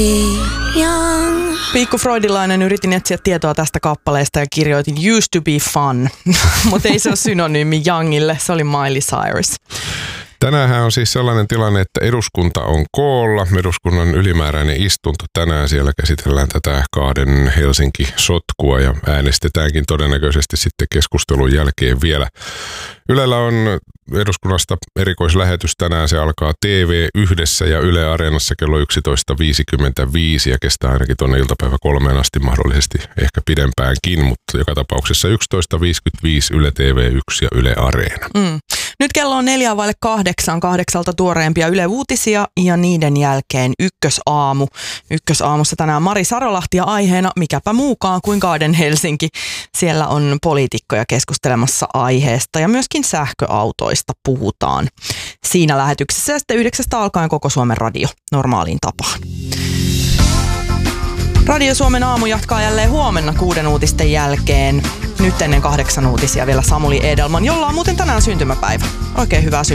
Pikku freudilainen, yritin etsiä tietoa tästä kappaleesta ja kirjoitin used to be fun, mutta ei se ole synonyymi Youngille, se oli Miley Cyrus. Tänäänhän on siis sellainen tilanne, että eduskunta on koolla. Eduskunnan ylimääräinen istunto tänään. Siellä käsitellään tätä kahden Helsinki-sotkua ja äänestetäänkin todennäköisesti sitten keskustelun jälkeen vielä. Ylellä on eduskunnasta erikoislähetys tänään. Se alkaa TV1 ja Yle Areenassa kello 11.55 ja kestää ainakin tuonne iltapäivä 3 asti, mahdollisesti ehkä pidempäänkin, mutta joka tapauksessa 11.55 Yle TV1 ja Yle Areena. Nyt kello on 7:45 tuoreempia Yle Uutisia ja niiden jälkeen Ykkösaamu. Ykkösaamussa tänään Mari Sarolahti ja aiheena mikäpä muukaan kuin Garden Helsinki. Siellä on poliitikkoja keskustelemassa aiheesta ja myöskin sähköautoista puhutaan siinä lähetyksessä ja sitten 9 alkaen koko Suomen radio normaaliin tapaan. Radio Suomen aamu jatkaa jälleen huomenna 6 uutisten jälkeen. Nyt ennen 8 uutisia vielä Samuli Edelman, jolla on muuten tänään syntymäpäivä. Oikein hyvää